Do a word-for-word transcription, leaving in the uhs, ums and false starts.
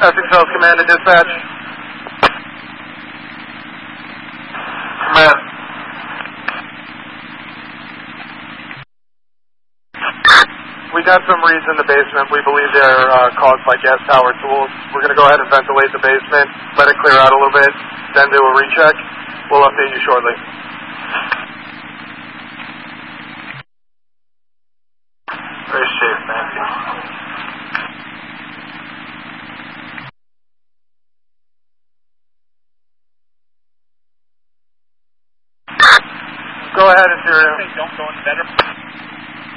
Essex Hills Command to dispatch. Command. We got some reeds in the basement. We believe they're uh, caused by gas tower tools. We're going to go ahead and ventilate the basement, let it clear out a little bit, then do a recheck. We'll update you shortly. Very safe, thank you. Go ahead, Interior. Don't go in better.